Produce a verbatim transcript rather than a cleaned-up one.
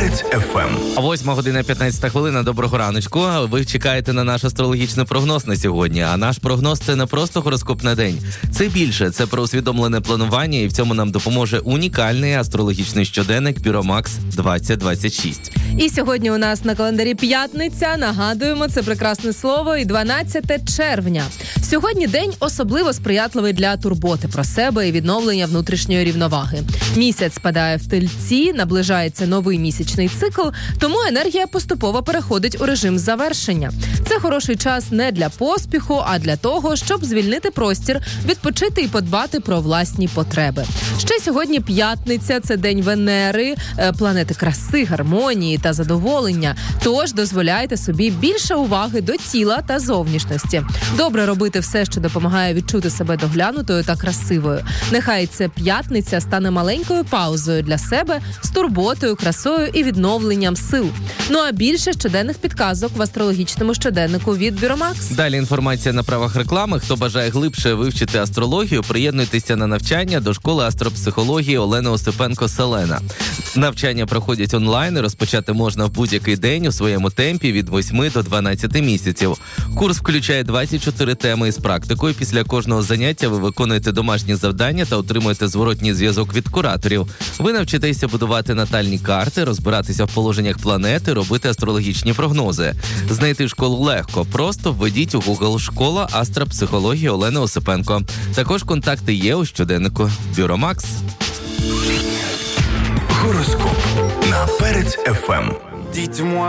Перець еф ем. Восьма година п'ятнадцята хвилина. Доброго раночку. Ви чекаєте на наш астрологічний прогноз на сьогодні. А наш прогноз – це не просто гороскоп на день. Це більше. Це про усвідомлене планування, і в цьому нам допоможе унікальний астрологічний щоденник Бюромакс двадцять двадцять шість. І сьогодні у нас на календарі п'ятниця. Нагадуємо, це прекрасне слово. І дванадцяте червня. Сьогодні день особливо сприятливий для турботи про себе і відновлення внутрішньої рівноваги. Місяць спадає в Тельці, наближається новий місячний цикл, тому енергія поступово переходить у режим завершення. Це хороший час не для поспіху, а для того, щоб звільнити простір, відпочити і подбати про власні потреби. Ще сьогодні п'ятниця – це день Венери, планети краси, гармонії та задоволення. Тож дозволяйте собі більше уваги до тіла та зовнішності. Добре робити все, що допомагає відчути себе доглянутою та красивою. Нехай ця п'ятниця стане маленькою паузою для себе з турботою, красою і відновленням сил. Ну а більше щоденних підказок в астрологічному щоденнику від Бюромакс. Далі інформація на правах реклами. Хто бажає глибше вивчити астрологію, приєднуйтеся на навчання до школи астропсихології Олени Осипенко-Селена. Навчання проходять онлайн і розпочати можна в будь-який день у своєму темпі від восьми до дванадцяти місяців. Курс включає двадцять чотири теми із практикою. Після кожного заняття ви виконуєте домашні завдання та отримуєте зворотній зв'язок від кураторів. Ви навчитеся будувати натальні карти, розбиратися в положеннях планети, робити астрологічні прогнози. Знайти школу легко. Просто введіть у Google «Школа астропсихології Олени Осипенко». Також контакти є у щоденнику Бюромакс. Гороскоп на Перець еф ем.